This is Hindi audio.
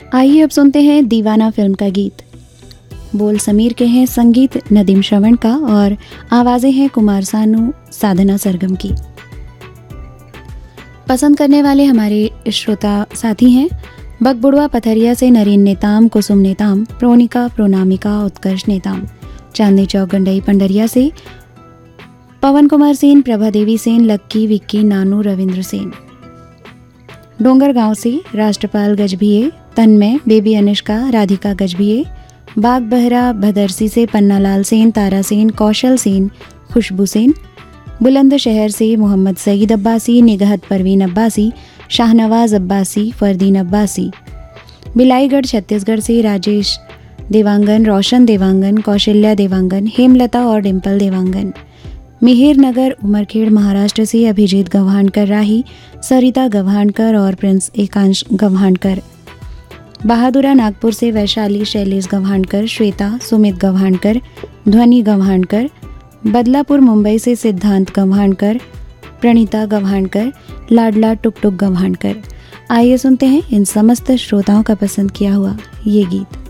आइए अब सुनते हैं दीवाना फिल्म का गीत। बोल समीर के हैं, संगीत नदीम श्रवण का और आवाज़ें हैं कुमार सानू, साधना सरगम की। पसंद करने वाले हमारे श्रोता साथी हैं बगबुड़वा पथरिया से नरीन नेताम, कुसुम नेताम, प्रोनिका, प्रोनामिका, उत्कर्ष नेताम। चांदनी चौक गंडई पंडरिया से पवन कुमार सेन, प्रभा देवी सेन, लक्की, विक्की, नानू, रविंद्र सेन। डोंगर गांव से राष्ट्रपाल गजभिये, तन्मय, बेबी अनुष्का, राधिका गजभिये। बाग बहरा भदरसी से पन्नालाल सेन, तारा सेन, कौशल सेन, खुशबू सेन। बुलंदशहर से मोहम्मद सईद अब्बासी, निगहत परवीन अब्बासी, शाहनवाज अब्बासी, फरदीन अब्बासी। बिलाईगढ़ छत्तीसगढ़ से राजेश देवांगन, रोशन देवांगन, कौशल्या देवांगन, हेमलता और डिम्पल देवांगन। मिहिर नगर उमरखेड़ महाराष्ट्र से अभिजीत गव्हाणकर राही, सरिता गव्हाणकर और प्रिंस एकांश गव्हाणकर। बहादुरा नागपुर से वैशाली शैलेश गव्हाणकर, श्वेता, सुमित गव्हाणकर, ध्वनि गव्हाणकर। बदलापुर मुंबई से सिद्धांत गव्हाणकर, प्रणीता गव्हाणकर, लाडला टुकटुक गव्हाणकर। आइए सुनते हैं इन समस्त श्रोताओं का पसंद किया हुआ ये गीत।